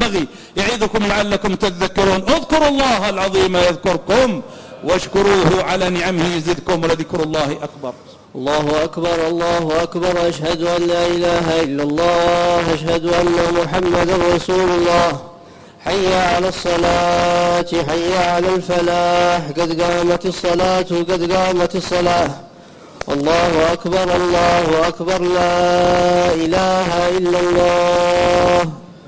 ينبغي. يعظكم لعلكم تذكرون. اذكروا الله العظيم يذكركم واشكروه على نعمه يزدكم ولذكر الله أكبر. الله أكبر الله أكبر. أشهد أن لا إله إلا الله. أشهد أن محمدا رسول الله. حي على الصلاة حي على الفلاح. قد قامت الصلاة قد قامت الصلاة. الله أكبر الله أكبر. لا إله إلا الله.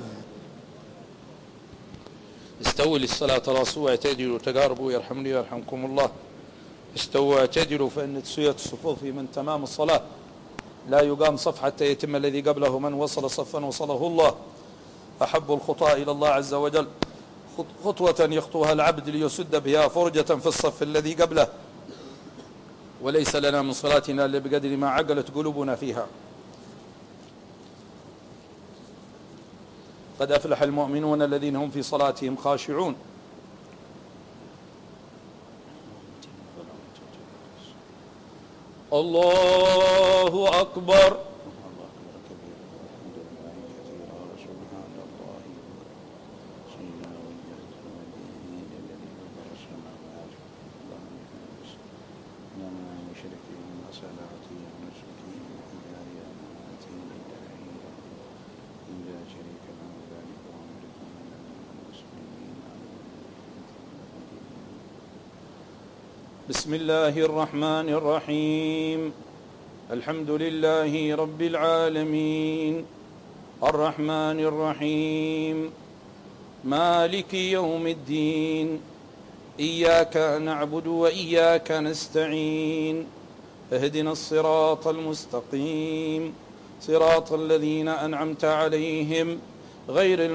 استووا للصلاة راسوا واعتدلوا تقاربوا يرحمني ويرحمكم الله. استووا واعتدلوا فإن تسوية الصفوف من تمام الصلاة. لا يقام صف حتى يتم الذي قبله. من وصل صفا وصله الله. أحب الخطى إلى الله عز وجل خطوة يخطوها العبد ليسد بها فرجة في الصف الذي قبله. وليس لنا من صلاتنا إلا بقدر ما عقلت قلوبنا فيها. قد أفلح المؤمنون الذين هم في صلاتهم خاشعون. الله أكبر. بسم الله الرحمن الرحيم. الحمد لله رب العالمين الرحمن الرحيم مالك يوم الدين. إياك نعبد وإياك نستعين. اهدنا الصراط المستقيم صراط الذين أنعمت عليهم غير